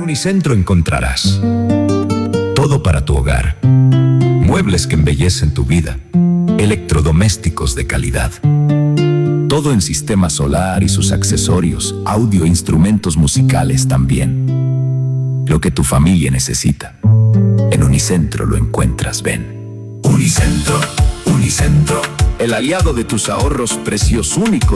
Unicentro encontrarás todo para tu hogar. Muebles que embellecen tu vida. Electrodomésticos de calidad. Todo en sistema solar y sus accesorios, audio e instrumentos musicales también. Lo que tu familia necesita. En Unicentro lo encuentras, ven. Unicentro, Unicentro. El aliado de tus ahorros, precios únicos.